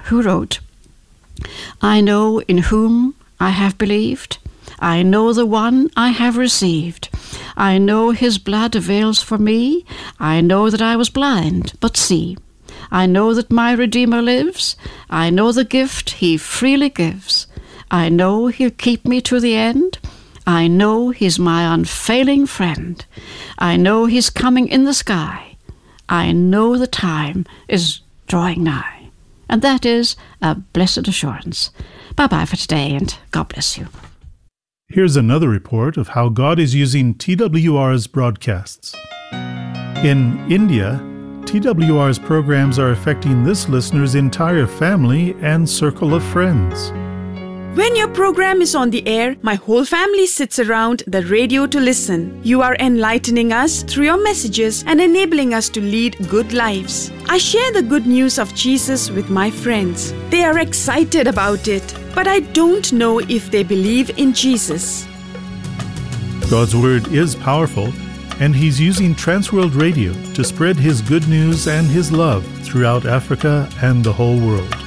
who wrote, "I know in whom I have believed. I know the one I have received. I know his blood avails for me. I know that I was blind, but see. I know that my Redeemer lives. I know the gift he freely gives. I know he'll keep me to the end. I know he's my unfailing friend. I know he's coming in the sky. I know the time is drawing nigh." And that is a blessed assurance. Bye-bye for today, and God bless you. Here's another report of how God is using TWR's broadcasts. In India, TWR's programs are affecting this listener's entire family and circle of friends. When your program is on the air, my whole family sits around the radio to listen. You are enlightening us through your messages and enabling us to lead good lives. I share the good news of Jesus with my friends. They are excited about it, but I don't know if they believe in Jesus. God's Word is powerful, and He's using Transworld Radio to spread His good news and His love throughout Africa and the whole world.